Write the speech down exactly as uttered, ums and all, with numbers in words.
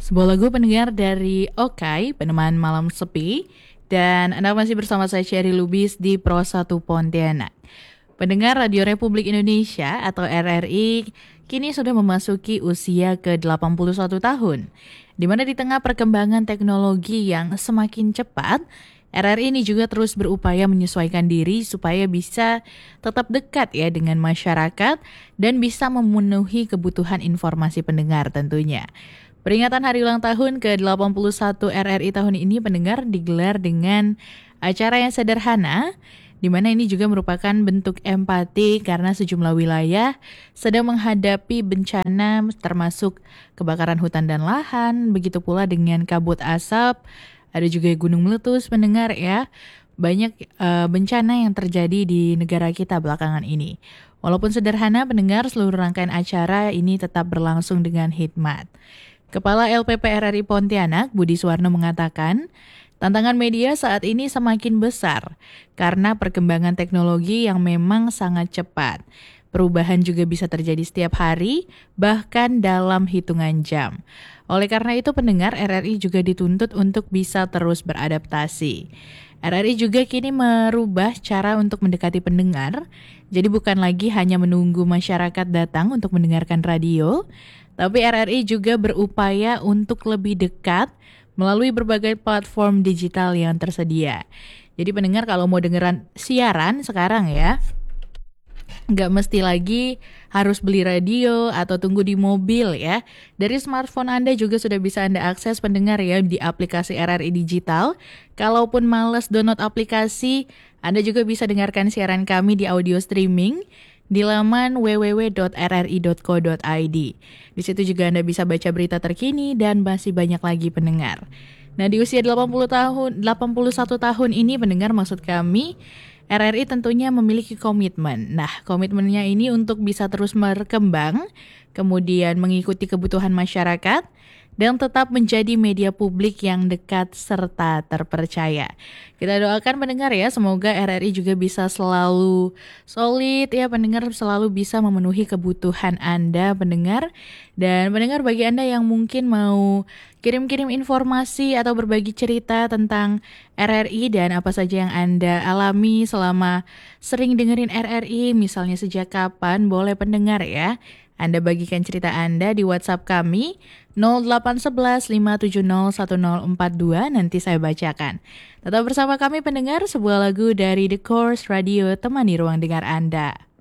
Sebuah lagu pendengar dari Okai, peneman malam sepi. Dan Anda masih bersama saya Cherry Lubis di Pro satu Pontianak. Pendengar Radio Republik Indonesia atau R R I kini sudah memasuki usia ke delapan puluh satu tahun. Di mana di tengah perkembangan teknologi yang semakin cepat, R R I ini juga terus berupaya menyesuaikan diri supaya bisa tetap dekat ya dengan masyarakat dan bisa memenuhi kebutuhan informasi pendengar tentunya. Peringatan hari ulang tahun ke delapan puluh satu R R I tahun ini pendengar digelar dengan acara yang sederhana, di mana ini juga merupakan bentuk empati karena sejumlah wilayah sedang menghadapi bencana termasuk kebakaran hutan dan lahan, begitu pula dengan kabut asap, ada juga gunung meletus pendengar ya. Banyak uh, bencana yang terjadi di negara kita belakangan ini. Walaupun sederhana pendengar, seluruh rangkaian acara ini tetap berlangsung dengan hikmat. Kepala L P P R R I Pontianak, Budi Suwarno mengatakan, tantangan media saat ini semakin besar karena perkembangan teknologi yang memang sangat cepat. Perubahan juga bisa terjadi setiap hari, bahkan dalam hitungan jam. Oleh karena itu pendengar R R I juga dituntut untuk bisa terus beradaptasi. R R I juga kini merubah cara untuk mendekati pendengar, jadi bukan lagi hanya menunggu masyarakat datang untuk mendengarkan radio, tapi R R I juga berupaya untuk lebih dekat melalui berbagai platform digital yang tersedia. Jadi pendengar kalau mau dengeran siaran sekarang ya, nggak mesti lagi harus beli radio atau tunggu di mobil ya. Dari smartphone Anda juga sudah bisa Anda akses pendengar ya di aplikasi R R I Digital. Kalaupun males download aplikasi, Anda juga bisa dengarkan siaran kami di audio streaming di laman w w w dot r r i dot co dot i d. Di situ juga Anda bisa baca berita terkini dan masih banyak lagi pendengar. Nah, di usia delapan puluh tahun, delapan puluh satu tahun ini pendengar maksud kami, R R I tentunya memiliki komitmen. Nah, komitmennya ini untuk bisa terus berkembang, kemudian mengikuti kebutuhan masyarakat, dan tetap menjadi media publik yang dekat serta terpercaya. Kita doakan pendengar ya, semoga R R I juga bisa selalu solid ya pendengar, selalu bisa memenuhi kebutuhan Anda pendengar. Dan pendengar bagi Anda yang mungkin mau kirim-kirim informasi atau berbagi cerita tentang R R I dan apa saja yang Anda alami selama sering dengerin R R I, misalnya sejak kapan, boleh pendengar ya. Anda bagikan cerita Anda di WhatsApp kami nol delapan satu satu lima tujuh nol satu nol empat dua, nanti saya bacakan. Tetap bersama kami pendengar, sebuah lagu dari The Course Radio temani ruang dengar Anda.